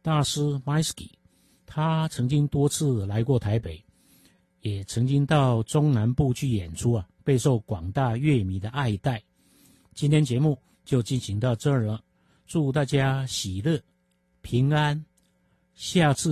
大师 Maisky， 他曾经多次来过台北，也曾经到中南部去演出啊，备受广大乐迷的爱戴。今天节目就进行到这儿了，祝大家喜乐平安，下次